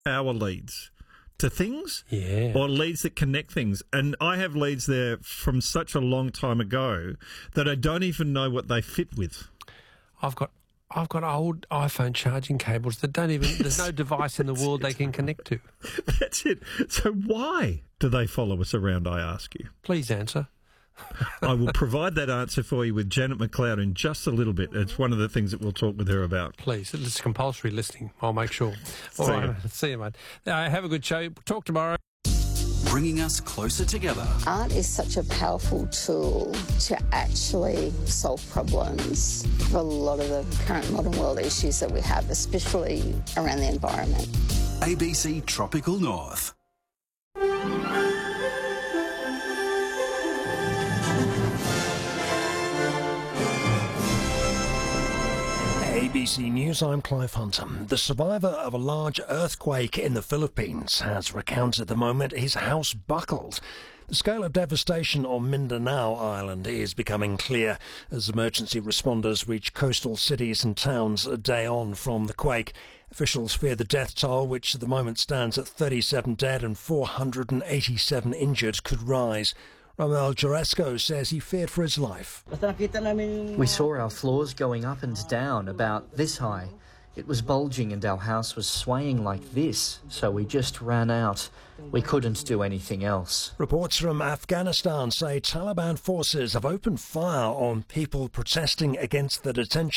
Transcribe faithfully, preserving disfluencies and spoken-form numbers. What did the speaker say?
power leads to things, Yeah. or leads that connect things. And I have leads there from such a long time ago that I don't even know what they fit with. I've got I've got old iPhone charging cables that don't even, there's no device in the world they can connect to. That's it. So why do they follow us around, I ask you? Please answer. I will provide that answer for you with Janet McLeod in just a little bit. It's one of the things that we'll talk with her about. Please, it's compulsory listening. I'll make sure. All See right, you. see you, mate. Uh, have a good show. Talk tomorrow. Bringing us closer together. Art is such a powerful tool to actually solve problems for a lot of the current modern world issues that we have, especially around the environment. A B C Tropical North. A B C News, I'm Clive Hunter. The survivor of a large earthquake in the Philippines has recounted the moment his house buckled. The scale of devastation on Mindanao Island is becoming clear as emergency responders reach coastal cities and towns a day on from the quake. Officials fear the death toll, which at the moment stands at thirty-seven dead and four hundred eighty-seven injured, could rise. Romel Joresco says he feared for his life. We saw our floors going up and down about this high. It was bulging and our house was swaying like this, so we just ran out. We couldn't do anything else. Reports from Afghanistan say Taliban forces have opened fire on people protesting against the detention